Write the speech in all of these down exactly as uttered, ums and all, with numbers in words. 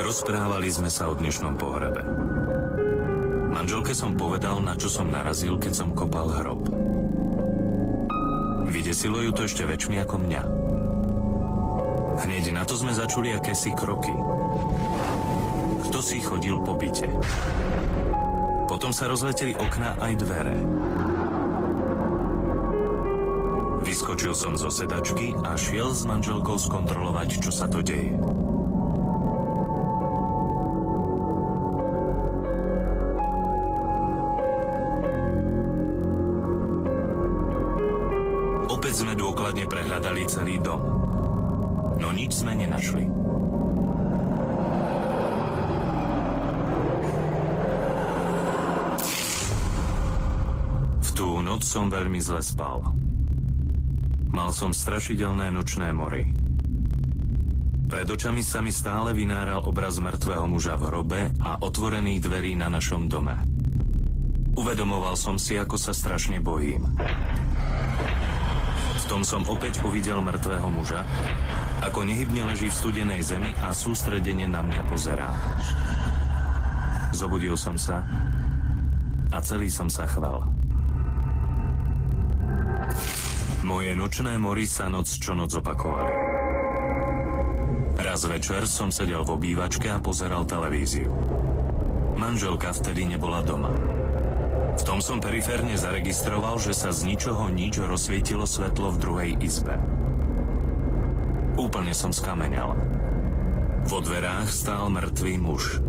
Rozprávali sme sa o dnešnom pohrebe. Manželke som povedal, na čo som narazil, keď som kopal hrob. Vydesilo ju to ešte väčšmi ako mňa. Hneď na to sme začuli akési kroky. Kto si chodil po byte. Potom sa rozleteli okná aj dvere. Vyskočil som zo sedačky a šiel s manželkou skontrolovať, čo sa to deje. Opäť sme dôkladne prehľadali celý dom. No nič sme nenašli. V tú noc som veľmi zle spal. Mal som strašidelné nočné mory. Pred očami sa mi stále vynáral obraz mŕtvého muža v hrobe a otvorených dverí na našom dome. Uvedomoval som si, ako sa strašne bojím. V tom som opäť uvidel mŕtvého muža, ako nehybne leží v studenej zemi a sústredene na mňa pozerá. Zobudil som sa a celý som sa chval. Moje nočné mory sa noc čo noc opakovali. Raz večer som sedel v obývačke a pozeral televíziu. Manželka vtedy nebola doma. V tom som periférne zaregistroval, že sa z ničoho nič rozsvietilo svetlo v druhej izbe. Úplne som skameňal. Vo dverách stál mŕtvý muž.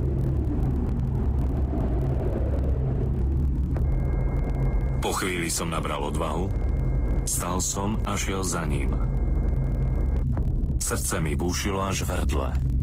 Po chvíli som nabral odvahu, stal som a šiel za ním. Srdce mi búšilo až v hrdle.